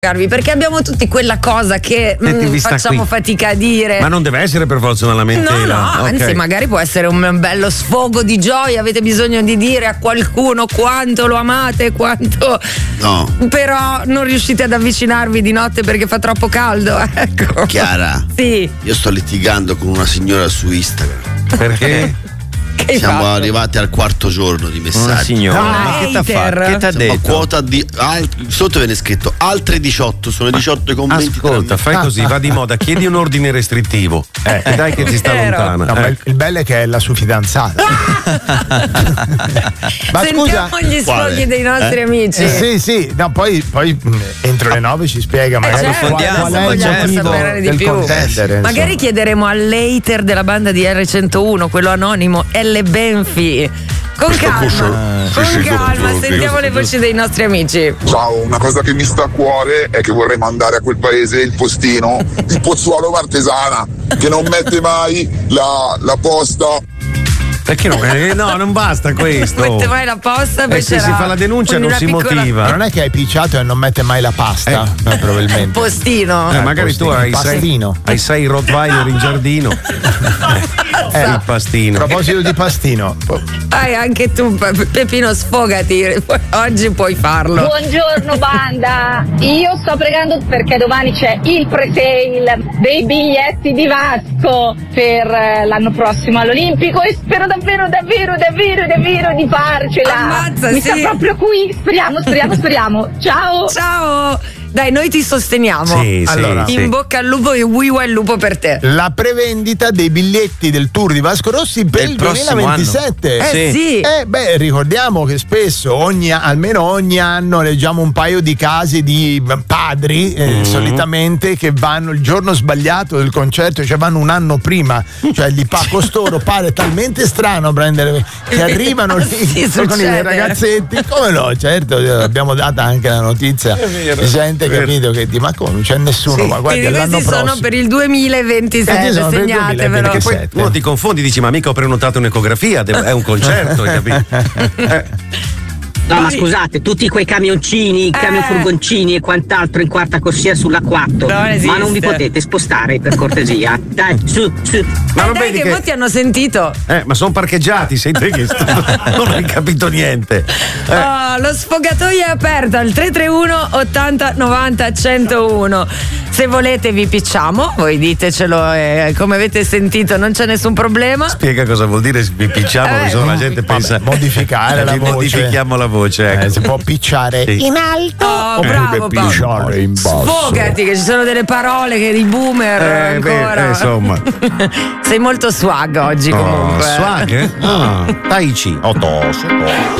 perché abbiamo tutti quella cosa che facciamo fatica a dire. Ma non deve essere per forza una lamentela. No, okay. Anzi, magari può essere un bello sfogo di gioia. Avete bisogno di dire a qualcuno quanto lo amate, quanto. No. Però non riuscite ad avvicinarvi di notte perché fa troppo caldo. Ecco. Chiara. Sì. Io sto litigando con una signora su Instagram. Perché? Siamo arrivati al quarto giorno di messaggi. Signora, che t'ha fatto? Che t'ha detto? Quota di sotto viene scritto altre 18, sono 18 i commenti. Ascolta, fai così, va di moda, chiedi un ordine restrittivo. Dai che ti sta lontana. No, ma il bello è che è la sua fidanzata. Ma sentiamo gli sfoghi dei nostri amici. Sì, no, poi entro le 9 ci spiega magari qual è il motivo del contendere. Magari chiederemo all'hater della banda di R101, quello anonimo, L. Benfi. Con calma, sentiamo le voci dei nostri amici. Ciao, una cosa che mi sta a cuore è che vorrei mandare a quel paese il postino, il Pozzuolo Martesana, che non mette mai la posta. Perché non basta questo. Non mette mai la posta. Se si fa la denuncia non si motiva. Non è che hai picciato e non mette mai la pasta, probabilmente. Il postino. Magari tu hai 6 Rottweiler in giardino. Il pastino. A proposito di pastino. Anche tu, Peppino, sfogati. Oggi puoi farlo. Buongiorno banda. Io sto pregando perché domani c'è il pre-sale dei biglietti di Vasco per l'anno prossimo all'Olimpico e spero davvero di farcela. Ammazza, mi sta proprio qui. Speriamo. Ciao. Dai, noi ti sosteniamo. In bocca al lupo e wiwa il lupo per te. La prevendita dei biglietti del tour di Vasco Rossi per il 2027. Ricordiamo che spesso almeno ogni anno leggiamo un paio di casi di padri solitamente che vanno il giorno sbagliato del concerto, cioè vanno un anno prima, cioè costoro pare talmente strano prendere che arrivano lì con i ragazzetti. Come no? Certo, abbiamo data anche la notizia di gente capito che ma come non c'è nessuno, ma guarda l'anno prossimo sono per il 2027, segnatevelo. Poi uno ti confondi, dici ma mica ho prenotato un'ecografia, è un concerto, hai capito? No, ma scusate, tutti quei camioncini, camion furgoncini e quant'altro in quarta corsia sulla 4, ma non vi potete spostare per cortesia? Dai, su. Ma non vedi che ti hanno sentito? Ma sono parcheggiati, sei te che non hai capito niente. Lo sfogatoio è aperto al 331 80 90 101. Se volete vi picciamo, voi ditecelo, come avete sentito non c'è nessun problema. Spiega cosa vuol dire vi picciamo, la gente pensa modificare la voce. Modifichiamo la voce, ecco. Si può picciare in alto. Bravo Paolo. In basso. Sfogati che ci sono delle parole che i boomer ancora. Insomma. Sei molto swag oggi comunque. Swag? Tai Chi.